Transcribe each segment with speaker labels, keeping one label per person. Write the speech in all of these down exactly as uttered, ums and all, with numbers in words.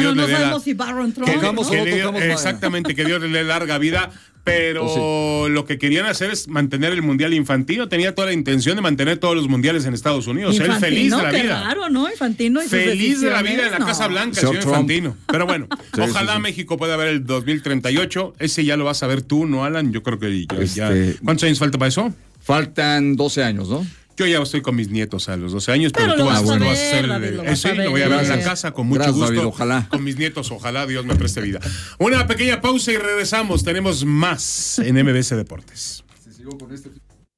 Speaker 1: Dios
Speaker 2: no
Speaker 1: le dé
Speaker 2: sabemos
Speaker 1: la...
Speaker 2: si Barron Trump.
Speaker 1: Que,
Speaker 2: ¿no?
Speaker 1: que Dios, exactamente, que Dios le dé larga vida. Pero oh, sí. lo que querían hacer es mantener el mundial Infantino. Tenía toda la intención de mantener todos los mundiales en Estados Unidos.
Speaker 2: Infantino,
Speaker 1: Él feliz de la
Speaker 2: qué
Speaker 1: vida.
Speaker 2: Raro, ¿no? Infantino y
Speaker 1: feliz de la vida en la
Speaker 2: no.
Speaker 1: Casa Blanca,
Speaker 3: señor
Speaker 1: señor Infantino. Pero bueno,
Speaker 3: sí,
Speaker 1: ojalá
Speaker 3: sí, sí.
Speaker 1: México pueda ver el dos mil treinta y ocho. Ese ya lo vas a ver tú, ¿no, Alan? Yo creo que ya,
Speaker 3: este...
Speaker 1: ya. ¿Cuántos años falta para eso?
Speaker 3: Faltan doce años, ¿no?
Speaker 1: Yo ya estoy con mis nietos a los doce años, pero,
Speaker 2: pero
Speaker 1: tú vas,
Speaker 2: vas,
Speaker 1: tú
Speaker 2: a
Speaker 1: vas a hacer
Speaker 2: David,
Speaker 1: el,
Speaker 2: lo
Speaker 1: eh,
Speaker 2: vas
Speaker 1: sí,
Speaker 2: a ver.
Speaker 1: lo voy a ver
Speaker 3: Gracias.
Speaker 1: en la casa con mucho
Speaker 3: Gracias,
Speaker 1: gusto.
Speaker 3: David, ojalá.
Speaker 1: Con mis nietos, ojalá Dios me preste vida. Una pequeña pausa y regresamos. Tenemos más en M B S Deportes.
Speaker 3: Si sigo con este...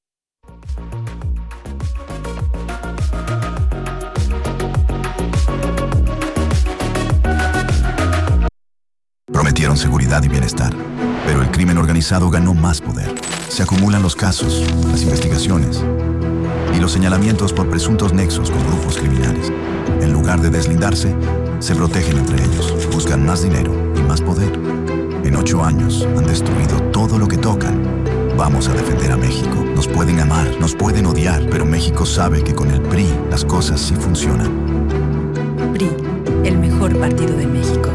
Speaker 4: Prometieron seguridad y bienestar, pero el crimen organizado ganó más poder. Se acumulan los casos, las investigaciones y los señalamientos por presuntos nexos con grupos criminales. En lugar de deslindarse, se protegen entre ellos, buscan más dinero y más poder. En ocho años han destruido todo lo que tocan. Vamos a defender a México. Nos pueden amar, nos pueden odiar, pero México sabe que con el P R I las cosas sí funcionan.
Speaker 5: P R I, el mejor partido de México.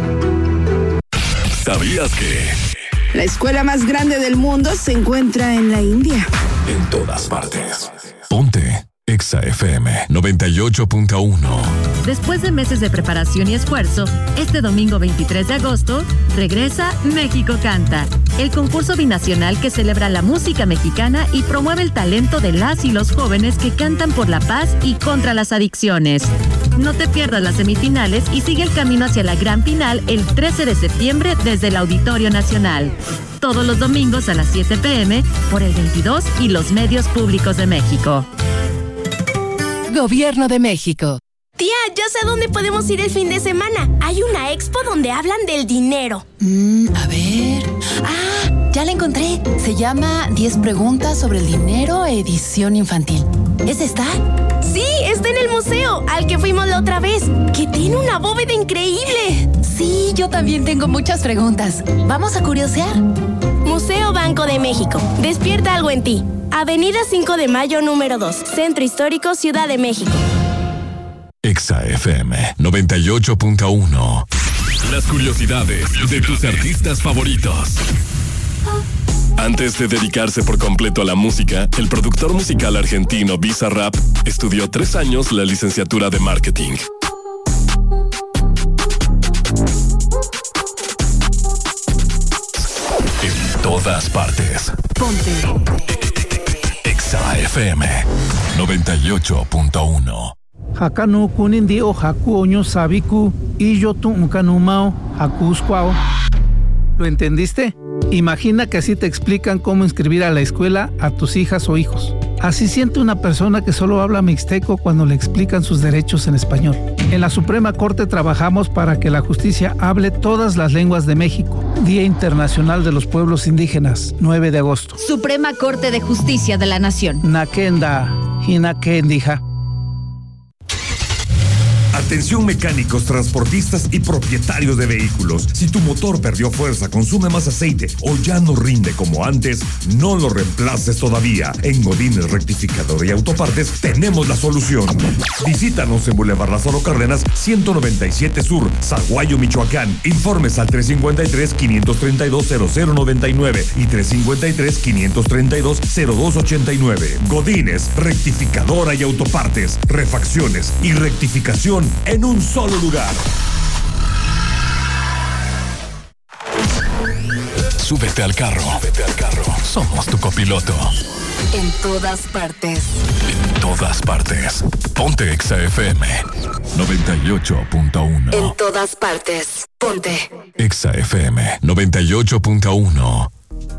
Speaker 6: ¿Sabías que?
Speaker 7: La escuela más grande del mundo se encuentra en la India.
Speaker 6: En todas partes. Ponte Exa F M noventa y ocho punto uno.
Speaker 8: Después de meses de preparación y esfuerzo, este domingo veintitrés de agosto, regresa México Canta, el concurso binacional que celebra la música mexicana y promueve el talento de las y los jóvenes que cantan por la paz y contra las adicciones. No te pierdas las semifinales y sigue el camino hacia la gran final el trece de septiembre desde el Auditorio Nacional. Todos los domingos a las siete p.m. por el veintidós y los medios públicos de México.
Speaker 9: Gobierno de México.
Speaker 10: Tía, ya sé a dónde podemos ir el fin de semana. Hay una expo donde hablan del dinero.
Speaker 9: Mm, a ver... ¡Ah! Ya la encontré. Se llama diez preguntas sobre el dinero, edición infantil. ¿Es esta?
Speaker 10: Sí, está en el museo, al que fuimos la otra vez, que tiene una bóveda increíble.
Speaker 9: Sí, yo también tengo muchas preguntas. ¿Vamos a curiosear?
Speaker 10: Museo Banco de México. Despierta algo en ti. Avenida cinco de mayo, número dos. Centro Histórico, Ciudad de México.
Speaker 6: Exa F M noventa y ocho punto uno. Las curiosidades de tus artistas favoritos. Antes de dedicarse por completo a la música, el productor musical argentino Bizarrap estudió tres años la licenciatura de marketing. En todas partes.
Speaker 9: Ponte.
Speaker 6: Exa F M noventa y ocho punto uno.
Speaker 11: Hakanu kunindi o haku oño sabiku y yo tu unkanumao hakuskwao. ¿Lo entendiste? Imagina que así te explican cómo inscribir a la escuela a tus hijas o hijos. Así siente una persona que solo habla mixteco cuando le explican sus derechos en español. En la Suprema Corte trabajamos para que la justicia hable todas las lenguas de México. Día Internacional de los Pueblos Indígenas, nueve de agosto.
Speaker 12: Suprema Corte de Justicia de la Nación.
Speaker 11: Nakenda, hinakendija.
Speaker 13: Atención mecánicos, transportistas y propietarios de vehículos. Si tu motor perdió fuerza, consume más aceite o ya no rinde como antes, no lo reemplaces todavía. En Godínez Rectificador y Autopartes tenemos la solución. Visítanos en Boulevard Lázaro Cárdenas, ciento noventa y siete Sur, Zaguayo, Michoacán. Informes al tres cinco tres, cinco tres dos, cero cero nueve nueve y tres cinco tres, cinco tres dos, cero dos ocho nueve. Godínez Rectificadora y Autopartes. Refacciones y rectificación en un solo lugar.
Speaker 6: Súbete al carro. Súbete al carro. Somos tu copiloto.
Speaker 9: En todas partes.
Speaker 6: En todas partes. Ponte Exa F M noventa y ocho punto uno.
Speaker 9: En todas partes. Ponte
Speaker 6: Exa F M noventa y ocho punto uno.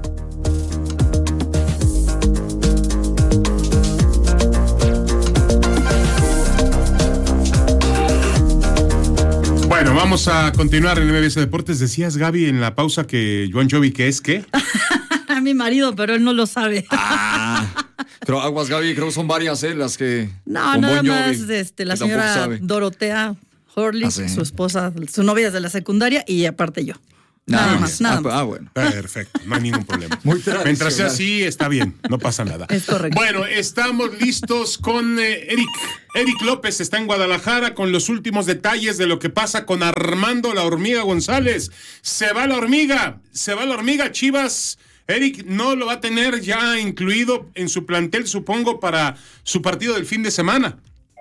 Speaker 1: Bueno, vamos a continuar en M B S Deportes. Decías, Gaby, en la pausa que Bon Jovi, ¿qué es qué?
Speaker 2: A mi marido, pero él no lo sabe.
Speaker 3: Ah, pero aguas, Gaby, creo que son varias, ¿eh? Las que...
Speaker 2: No, nada bon más este, la señora Dorotea Hurley, ah, sí. Su esposa, su novia desde la secundaria y aparte yo. Nada, nada más, nada más.
Speaker 3: Ah, bueno.
Speaker 1: Perfecto, no hay ningún problema.
Speaker 3: Muy tradicional.
Speaker 1: Mientras sea así, está bien, no pasa nada.
Speaker 2: Es correcto.
Speaker 1: Bueno, estamos listos con eh, Eric. Eric López está en Guadalajara con los últimos detalles de lo que pasa con Armando La Hormiga González. Se va la hormiga, se va la hormiga, Chivas. Eric no lo va a tener ya incluido en su plantel, supongo, para su partido del fin de semana.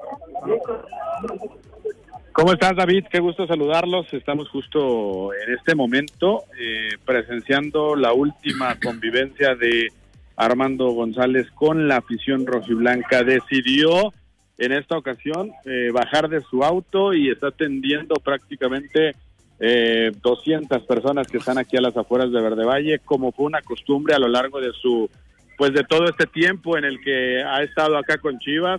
Speaker 14: ¿Cómo estás, David? Qué gusto saludarlos. Estamos justo en este momento eh, presenciando la última convivencia de Armando González con la afición rojiblanca. Decidió en esta ocasión eh, bajar de su auto y está atendiendo prácticamente eh, doscientas personas que están aquí a las afueras de Verde Valle, como fue una costumbre a lo largo de su, pues de todo este tiempo en el que ha estado acá con Chivas.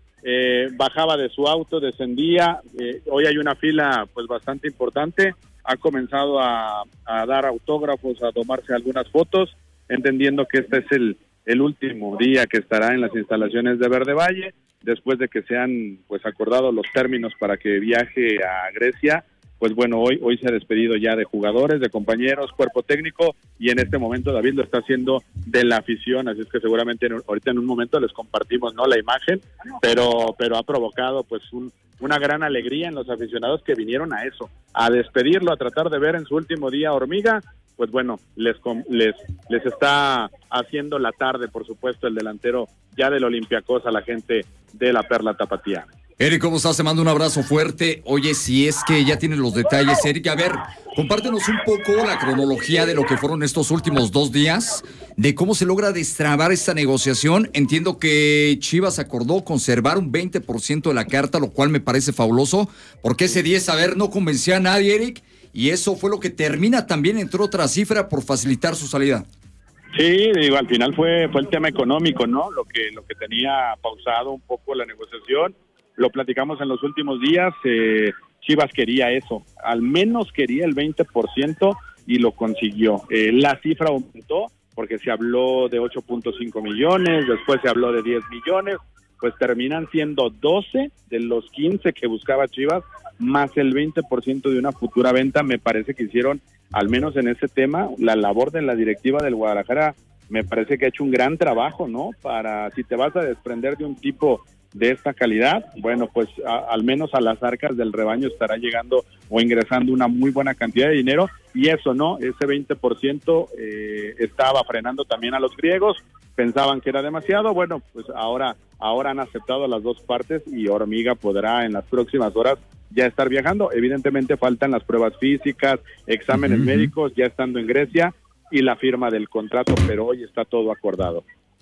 Speaker 14: Eh, bajaba de su auto, descendía, eh, hoy hay una fila pues bastante importante, ha comenzado a, a dar autógrafos, a tomarse algunas fotos, entendiendo que este es el, el último día que estará en las instalaciones de Verde Valle, después de que se han pues acordado los términos para que viaje a Grecia. Pues bueno, hoy, hoy se ha despedido ya de jugadores, de compañeros, cuerpo técnico, y en este momento David lo está haciendo de la afición, así es que seguramente en, ahorita en un momento les compartimos no la imagen, pero pero ha provocado pues un, una gran alegría en los aficionados que vinieron a eso, a despedirlo, a tratar de ver en su último día Hormiga. Pues bueno, les les les está haciendo la tarde, por supuesto, el delantero ya del Olympiacos a la gente de la Perla Tapatía.
Speaker 3: Eric, ¿cómo estás? Te mando un abrazo fuerte. Oye, si es que ya tienes los detalles, Eric, a ver, compártenos un poco la cronología de lo que fueron estos últimos dos días, de cómo se logra destrabar esta negociación. Entiendo que Chivas acordó conservar un veinte por ciento de la carta, lo cual me parece fabuloso, porque ese diez, a ver, no convencía a nadie, Eric, y eso fue lo que termina también, entre otra cifra, por facilitar su salida.
Speaker 14: Sí, digo, al final fue, fue el tema económico, ¿no? Lo que, lo que tenía pausado un poco la negociación. Lo platicamos en los últimos días, eh, Chivas quería eso, al menos quería el veinte por ciento y lo consiguió. Eh, la cifra aumentó porque se habló de ocho punto cinco millones, después se habló de diez millones, pues terminan siendo doce de los quince que buscaba Chivas, más el veinte por ciento de una futura venta. Me parece que hicieron, al menos en ese tema, la labor de la directiva del Guadalajara, me parece que ha hecho un gran trabajo, ¿no? Para, si te vas a desprender de un tipo de esta calidad, bueno, pues a, al menos a las arcas del rebaño estará llegando o ingresando una muy buena cantidad de dinero, y eso, ¿no? Ese veinte por ciento eh, estaba frenando también a los griegos, pensaban que era demasiado. Bueno, pues ahora, ahora han aceptado las dos partes y Hormiga podrá en las próximas horas ya estar viajando. Evidentemente faltan las pruebas físicas, exámenes uh-huh. médicos, ya estando en Grecia, y la firma del contrato, pero hoy está todo acordado.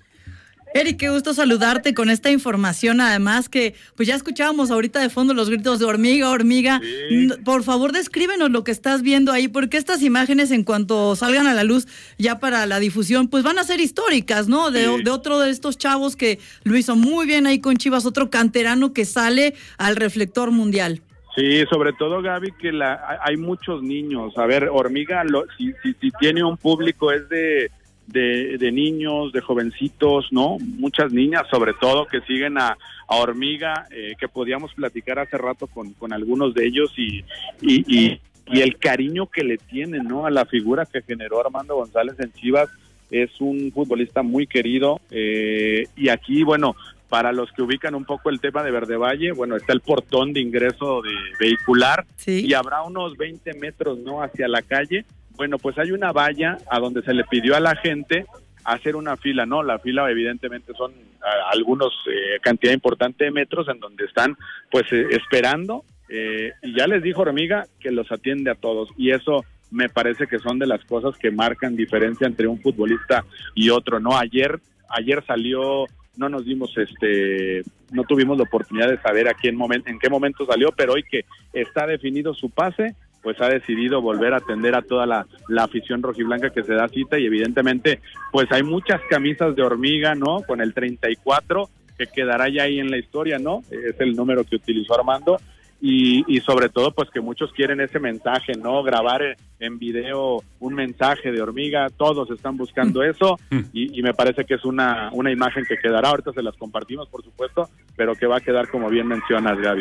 Speaker 2: Eric, qué gusto saludarte con esta información, además que pues ya escuchábamos ahorita de fondo los gritos de hormiga, hormiga. Sí. Por favor, descríbenos lo que estás viendo ahí, porque estas imágenes, en cuanto salgan a la luz ya para la difusión, pues van a ser históricas, ¿no? De, sí. de otro de estos chavos que lo hizo muy bien ahí con Chivas, otro canterano que sale al reflector mundial.
Speaker 14: Sí, sobre todo, Gaby, que la, hay muchos niños. A ver, Hormiga, lo, si, si, si tiene un público es de... De, de niños, de jovencitos, ¿no? Muchas niñas, sobre todo, que siguen a, a Hormiga, eh, que podíamos platicar hace rato con, con algunos de ellos y, y, y, y el cariño que le tienen, ¿no? A la figura que generó Armando González en Chivas. Es un futbolista muy querido, eh, y aquí, bueno, para los que ubican un poco el tema de Verde Valle, bueno, está el portón de ingreso de vehicular, sí. y habrá unos veinte metros, ¿no? Hacia la calle. Bueno, pues hay una valla a donde se le pidió a la gente hacer una fila, ¿no? La fila evidentemente son a, algunos eh, cantidad importante de metros en donde están pues eh, esperando, eh, y ya les dijo Hormiga que los atiende a todos, y eso me parece que son de las cosas que marcan diferencia entre un futbolista y otro, ¿no? Ayer, ayer salió, no nos dimos este, no tuvimos la oportunidad de saber a quién momento, en qué momento salió, pero hoy que está definido su pase, pues ha decidido volver a atender a toda la, la afición rojiblanca que se da cita, y evidentemente pues hay muchas camisas de Hormiga, ¿no? Con el treinta y cuatro, que quedará ya ahí en la historia, ¿no? Es el número que utilizó Armando, y, y sobre todo pues que muchos quieren ese mensaje, ¿no? Grabar en video un mensaje de Hormiga, todos están buscando eso, y, y me parece que es una, una imagen que quedará, ahorita se las compartimos por supuesto, pero que va a quedar como bien mencionas, Gaby.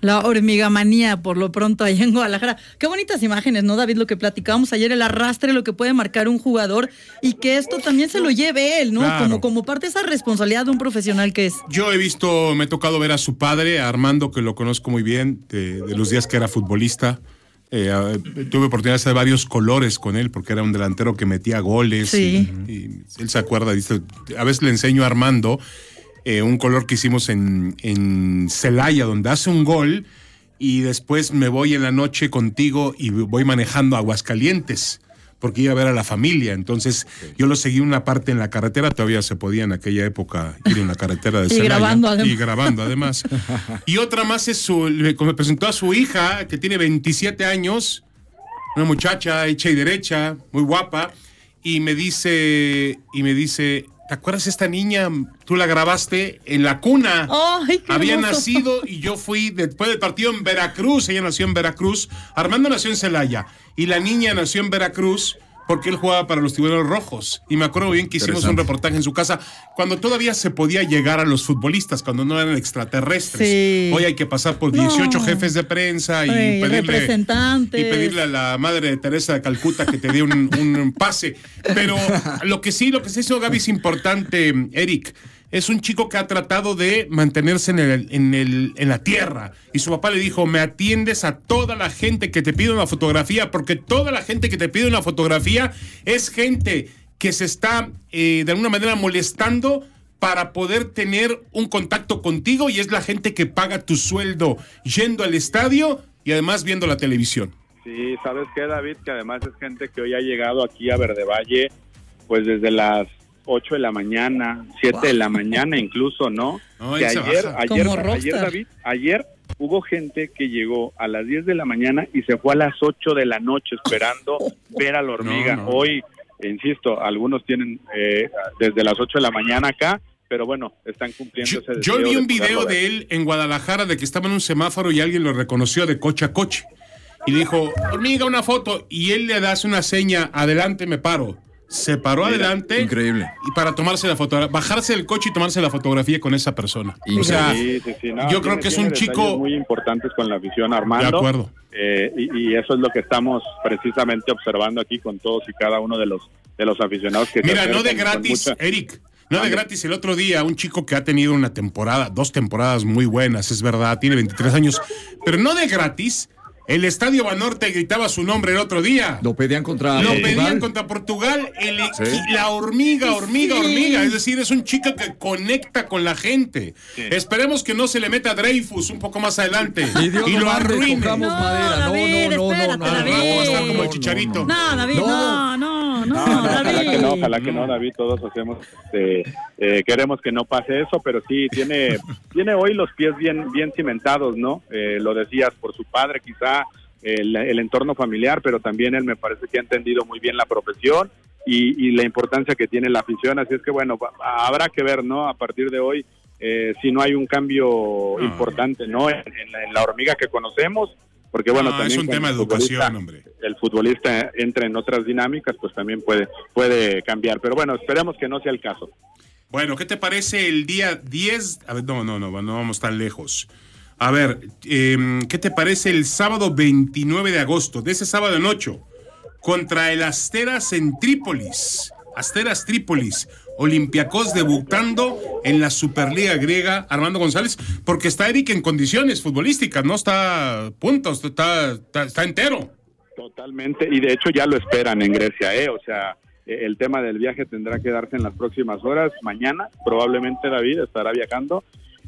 Speaker 2: La hormiga manía, por lo pronto, ahí en Guadalajara. Qué bonitas imágenes, ¿no, David? Lo que platicábamos ayer, el arrastre, lo que puede marcar un jugador y que esto también se lo lleve él, ¿no?
Speaker 1: Claro.
Speaker 2: Como, como parte de esa responsabilidad de un profesional que es.
Speaker 1: Yo he visto, me he tocado ver a su padre, a Armando, que lo conozco muy bien, de, de los días que era futbolista. Eh, tuve oportunidad de hacer varios colores con él porque era un delantero que metía goles.
Speaker 2: Sí.
Speaker 1: Y, y él se acuerda, dice, a veces le enseño a Armando eh, un color que hicimos en, en Celaya, donde hace un gol y después me voy en la noche contigo y voy manejando a Aguascalientes porque iba a ver a la familia. Entonces okay. yo lo seguí una parte en la carretera, todavía se podía en aquella época ir en la carretera de Celaya.
Speaker 2: Y grabando además.
Speaker 1: Y grabando además. Y otra más es su, me presentó a su hija, que tiene veintisiete años, una muchacha hecha y derecha, muy guapa, y me dice, y me dice, ¿te acuerdas esta niña? Tú la grabaste en la cuna.
Speaker 2: Ay, qué
Speaker 1: Había
Speaker 2: hermoso.
Speaker 1: nacido y yo fui después del partido en Veracruz. Ella nació en Veracruz. Armando nació en Celaya y la niña nació en Veracruz porque él jugaba para los Tiburones Rojos. Y me acuerdo bien que hicimos un reportaje en su casa cuando todavía se podía llegar a los futbolistas, cuando no eran extraterrestres.
Speaker 2: Sí.
Speaker 1: Hoy hay que pasar por dieciocho
Speaker 2: No.
Speaker 1: jefes de prensa y,
Speaker 2: Ay,
Speaker 1: pedirle,
Speaker 2: representantes.
Speaker 1: y pedirle a la madre de Teresa de Calcuta que te dé un, un pase. Pero lo que sí, lo que se hizo, Gaby, es importante, Eric. Es un chico que ha tratado de mantenerse en, el, en, el, en la tierra. Y su papá le dijo, me atiendes a toda la gente que te pide una fotografía, porque toda la gente que te pide una fotografía es gente que se está eh, de alguna manera molestando para poder tener un contacto contigo, y es la gente que paga tu sueldo yendo al estadio y además viendo la televisión.
Speaker 14: Sí, ¿sabes qué, David? Que además es gente que hoy ha llegado aquí a Verde Valle, pues desde las ocho de la mañana, siete wow. de la mañana incluso, ¿no? no que ayer, ayer, ayer, David, ayer hubo gente que llegó a las diez de la mañana y se fue a las ocho de la noche esperando ver a la hormiga. No, no. Hoy, insisto, algunos tienen eh, desde las ocho de la mañana acá, pero bueno, están cumpliendo
Speaker 1: yo,
Speaker 14: ese deseo.
Speaker 1: Yo vi un
Speaker 14: de
Speaker 1: video de él en Guadalajara de que estaba en un semáforo y alguien lo reconoció de coche a coche. Y le dijo, hormiga, una foto. Y él le hace una seña, adelante, me paro. Se paró Mira, adelante.
Speaker 3: Increíble.
Speaker 1: Y para tomarse la fotografía, bajarse del coche y tomarse la fotografía con esa persona. O sea,
Speaker 14: sí, sí, sí, no,
Speaker 1: yo
Speaker 14: tiene,
Speaker 1: creo que es un chico
Speaker 14: muy importantes con la afición, Armando.
Speaker 1: De acuerdo.
Speaker 14: Eh, y, y eso es lo que estamos precisamente observando aquí con todos y cada uno de los de los aficionados que
Speaker 1: Mira,
Speaker 14: se
Speaker 1: no de gratis, mucha... Eric. No de gratis, el otro día un chico que ha tenido una temporada, dos temporadas muy buenas, es verdad, tiene veintitrés años, pero no de gratis. El Estadio Banorte gritaba su nombre el otro día.
Speaker 3: Lo pedían contra
Speaker 1: Lo
Speaker 3: Portugal.
Speaker 1: pedían contra Portugal. El,
Speaker 3: ¿Sí?
Speaker 1: La hormiga, hormiga,
Speaker 2: Sí.
Speaker 1: hormiga. Es decir, es un chico que conecta con la gente. Sí. Esperemos que no se le meta a Dreyfus un poco más adelante.
Speaker 3: Y, Dios
Speaker 1: y
Speaker 3: no
Speaker 1: lo
Speaker 3: mande,
Speaker 1: arruine.
Speaker 3: compramos
Speaker 2: No,
Speaker 3: madera.
Speaker 2: David,
Speaker 3: no, no,
Speaker 2: espérate,
Speaker 3: no, no,
Speaker 2: David.
Speaker 3: no,
Speaker 1: Vamos a estar
Speaker 3: no,
Speaker 1: como el
Speaker 3: no,
Speaker 1: Chicharito.
Speaker 2: No, David, no, no, no, no,
Speaker 14: No, no,
Speaker 2: David.
Speaker 14: ojalá que no, ojalá que no, David, todos hacemos, este, eh, queremos que no pase eso, pero sí, tiene tiene hoy los pies bien bien cimentados, ¿no? Eh, lo decías, por su padre quizá, el, el entorno familiar, pero también él me parece que ha entendido muy bien la profesión y, y la importancia que tiene la afición, así es que bueno, habrá que ver, ¿no? A partir de hoy, eh, si no hay un cambio no. importante, ¿no? En, en, la, en la hormiga que conocemos, porque bueno,
Speaker 1: no,
Speaker 14: también
Speaker 1: es un tema de educación, hombre.
Speaker 14: El futbolista entra en otras dinámicas, pues también puede puede cambiar, pero bueno, esperemos que no sea el caso.
Speaker 1: Bueno, ¿qué te parece el día diez? A ver, no, no, no, no vamos tan lejos. A ver, eh, ¿qué te parece el sábado veintinueve de agosto? De ese sábado en ocho, contra el Asteras en Trípolis. Asteras Trípolis. Olympiacos debutando en la Superliga griega, Armando González, porque está Eric en condiciones futbolísticas, no está a puntos, está, está, está entero.
Speaker 14: Totalmente, y de hecho ya lo esperan en Grecia, ¿eh? O sea, el tema del viaje tendrá que darse en las próximas horas. Mañana, probablemente David estará viajando.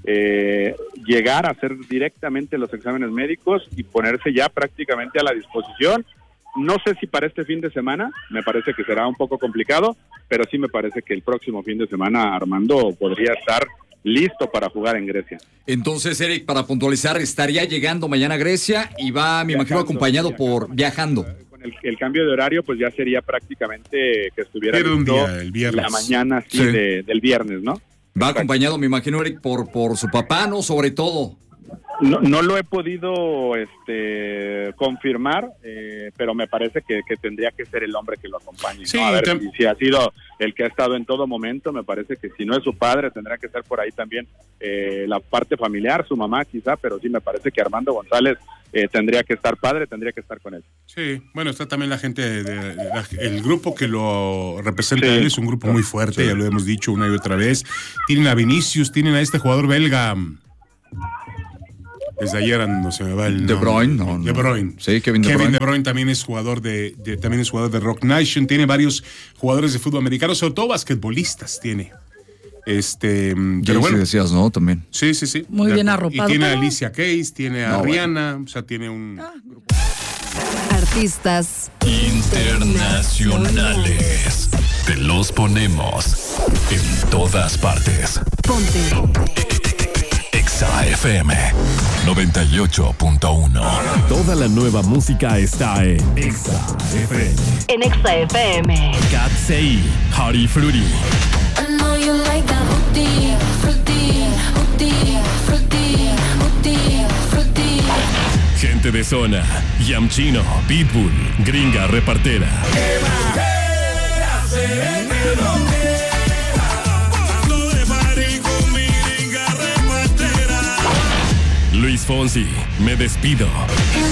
Speaker 14: Eh, llegar a hacer directamente los exámenes médicos y ponerse ya prácticamente a la disposición. No sé si para este fin de semana, me parece que será un poco complicado, pero sí me parece que el próximo fin de semana Armando podría estar listo para jugar en Grecia.
Speaker 3: Entonces, Eric, para puntualizar, estaría llegando mañana a Grecia y va, me
Speaker 14: viajando,
Speaker 3: imagino, acompañado
Speaker 14: viajando,
Speaker 3: por viajando.
Speaker 14: Con el, el cambio de horario, pues ya sería prácticamente que estuviera
Speaker 1: un día, el viernes.
Speaker 14: la mañana sí,
Speaker 3: sí.
Speaker 14: De, del viernes, ¿no?
Speaker 3: Va acompañado, me imagino, Eric, por, por su papá, ¿no? Sobre todo.
Speaker 14: No, no lo he podido este, confirmar, eh, pero me parece que, que tendría que ser el hombre que lo acompañe.
Speaker 1: Sí,
Speaker 14: ¿no? A ver,
Speaker 1: te...
Speaker 14: si, si ha sido el que ha estado en todo momento, me parece que si no es su padre, tendrá que ser por ahí también eh, la parte familiar, su mamá quizá, pero sí me parece que Armando González eh, tendría que estar padre, tendría que estar con él.
Speaker 1: Sí, bueno, está también la gente, de, de, de la, el grupo que lo representa
Speaker 14: Sí.
Speaker 1: él es un grupo muy fuerte, sí. Ya lo hemos dicho una y otra vez. Tienen a Vinicius, tienen a este jugador belga. Desde ayer no se me va el
Speaker 3: De Bruyne, no, no.
Speaker 1: De Bruyne.
Speaker 3: Sí, Kevin De
Speaker 1: Kevin
Speaker 3: Bruyne.
Speaker 1: De Bruyne también es jugador de, de también es jugador de Rock Nation. Tiene varios jugadores de fútbol americano, sobre todo basquetbolistas tiene. Este, pero bueno,
Speaker 3: decías, ¿no? También.
Speaker 1: Sí, sí, sí.
Speaker 2: Muy bien arropado.
Speaker 1: Y tiene
Speaker 2: pero...
Speaker 1: a Alicia Keys, tiene a
Speaker 3: No,
Speaker 1: Rihanna, bueno. O sea, tiene un
Speaker 2: Ah.
Speaker 12: Artistas
Speaker 6: internacionales. Te los ponemos en todas partes.
Speaker 12: Ponte.
Speaker 6: Exa F M noventa y ocho punto uno.
Speaker 15: Toda la nueva música está en Exa F M.
Speaker 8: En Exa F M.
Speaker 15: Katsei, Harry Fruity. Gente de zona, Yamchino, Pitbull, Gringa Repartera. Luis Fonsi, Me Despido.